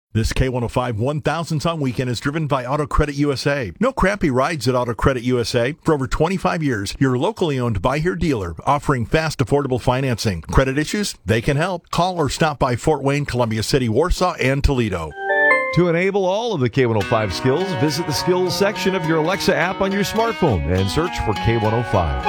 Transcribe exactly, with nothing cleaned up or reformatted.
This K one oh five one thousandth on weekend is driven by Auto Credit U S A. No crappy rides at Auto Credit U S A. For over twenty-five years, your locally owned buy here dealer offering fast, affordable financing. Credit issues? They can help. Call or stop by Fort Wayne, Columbia City, Warsaw, and Toledo. To enable all of the K one oh five skills, visit the skills section of your Alexa app on your smartphone and search for K one oh five.